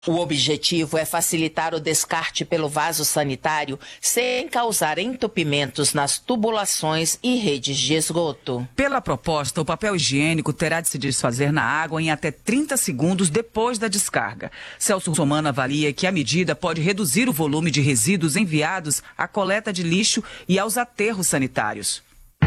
O objetivo é facilitar o descarte pelo vaso sanitário sem causar entupimentos nas tubulações e redes de esgoto. Pela proposta, o papel higiênico terá de se desfazer na água em até 30 segundos depois da descarga. Celso Russomano avalia que a medida pode reduzir o volume de resíduos enviados à coleta de lixo e aos aterros sanitários.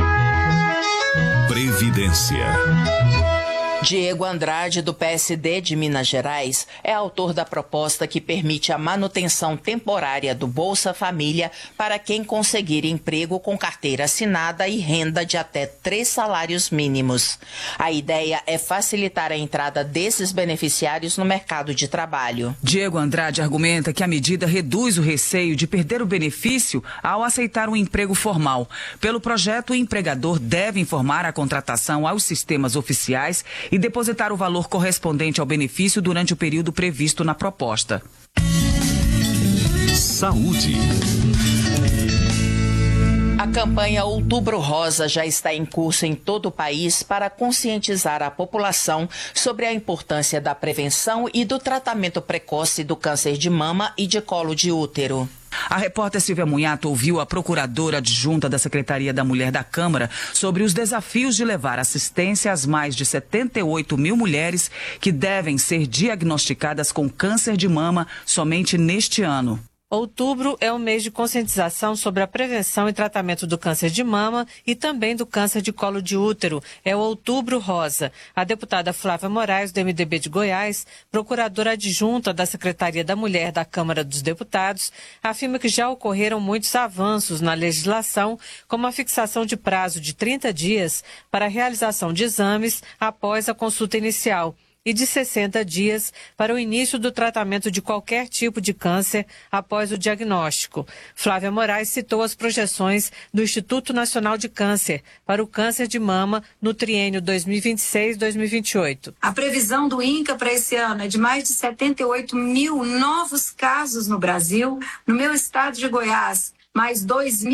Previdência. Diego Andrade, do PSD de Minas Gerais, é autor da proposta que permite a manutenção temporária do Bolsa Família para quem conseguir emprego com carteira assinada e renda de até 3 salários mínimos. A ideia é facilitar a entrada desses beneficiários no mercado de trabalho. Diego Andrade argumenta que a medida reduz o receio de perder o benefício ao aceitar um emprego formal. Pelo projeto, o empregador deve informar a contratação aos sistemas oficiais e depositar o valor correspondente ao benefício durante o período previsto na proposta. Saúde. A campanha Outubro Rosa já está em curso em todo o país para conscientizar a população sobre a importância da prevenção e do tratamento precoce do câncer de mama e de colo de útero. A repórter Silvia Munhato ouviu a procuradora adjunta da Secretaria da Mulher da Câmara sobre os desafios de levar assistência às mais de 78 mil mulheres que devem ser diagnosticadas com câncer de mama somente neste ano. Outubro é o mês de conscientização sobre a prevenção e tratamento do câncer de mama e também do câncer de colo de útero. É o Outubro Rosa. A deputada Flávia Moraes, do MDB de Goiás, procuradora adjunta da Secretaria da Mulher da Câmara dos Deputados, afirma que já ocorreram muitos avanços na legislação, como a fixação de prazo de 30 dias para a realização de exames após a consulta inicial e de 60 dias para o início do tratamento de qualquer tipo de câncer após o diagnóstico. Flávia Moraes citou as projeções do Instituto Nacional de Câncer para o câncer de mama no triênio 2026-2028. A previsão do INCA para esse ano é de mais de 78 mil novos casos no Brasil. No meu estado de Goiás, mais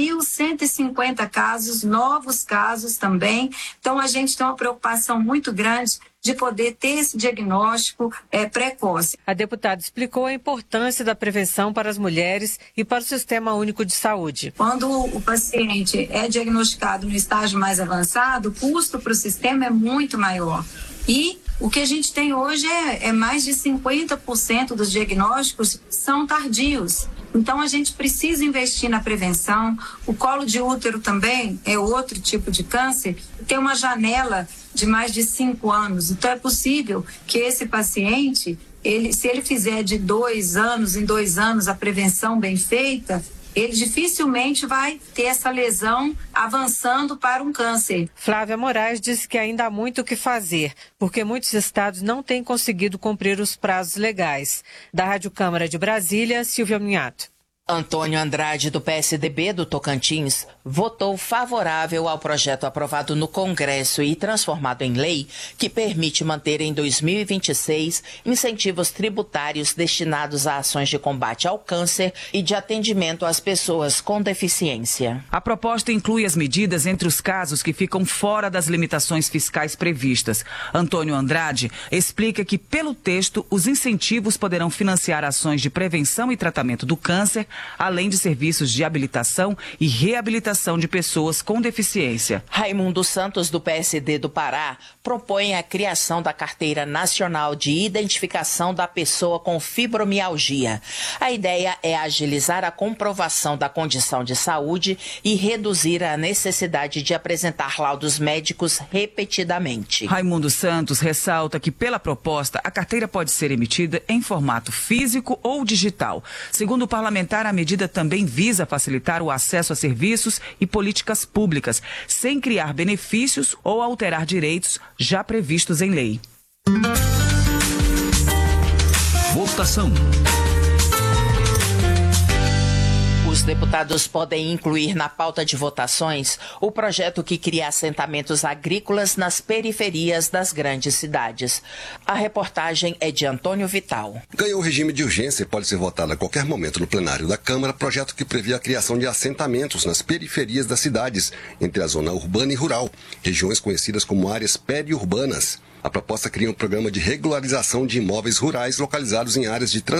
2.150 casos, novos casos também. Então, a gente tem uma preocupação muito grande de poder ter esse diagnóstico precoce. A deputada explicou a importância da prevenção para as mulheres e para o Sistema Único de Saúde. Quando o paciente é diagnosticado no estágio mais avançado, o custo para o sistema é muito maior. E o que a gente tem hoje é mais de 50% dos diagnósticos são tardios. Então, a gente precisa investir na prevenção. O colo de útero também é outro tipo de câncer, tem uma janela de mais de 5 anos. Então, é possível que esse paciente, se ele fizer de 2 anos em 2 anos a prevenção bem feita, ele dificilmente vai ter essa lesão avançando para um câncer. Flávia Moraes disse que ainda há muito o que fazer, porque muitos estados não têm conseguido cumprir os prazos legais. Da Rádio Câmara de Brasília, Silvia Munhato. Antônio Andrade, do PSDB do Tocantins, votou favorável ao projeto aprovado no Congresso e transformado em lei, que permite manter em 2026 incentivos tributários destinados a ações de combate ao câncer e de atendimento às pessoas com deficiência. A proposta inclui as medidas entre os casos que ficam fora das limitações fiscais previstas. Antônio Andrade explica que, pelo texto, os incentivos poderão financiar ações de prevenção e tratamento do câncer, além de serviços de habilitação e reabilitação de pessoas com deficiência. Raimundo Santos, do PSD do Pará, propõe a criação da Carteira Nacional de Identificação da Pessoa com Fibromialgia. A ideia é agilizar a comprovação da condição de saúde e reduzir a necessidade de apresentar laudos médicos repetidamente. Raimundo Santos ressalta que, pela proposta, a carteira pode ser emitida em formato físico ou digital. Segundo o parlamentar, a medida também visa facilitar o acesso a serviços e políticas públicas, sem criar benefícios ou alterar direitos já previstos em lei. Votação. Os Os deputados podem incluir na pauta de votações o projeto que cria assentamentos agrícolas nas periferias das grandes cidades. A reportagem é de Antônio Vital. Ganhou o regime de urgência e pode ser votado a qualquer momento no plenário da Câmara, projeto que prevê a criação de assentamentos nas periferias das cidades, entre a zona urbana e rural, regiões conhecidas como áreas periurbanas. A proposta cria um programa de regularização de imóveis rurais localizados em áreas de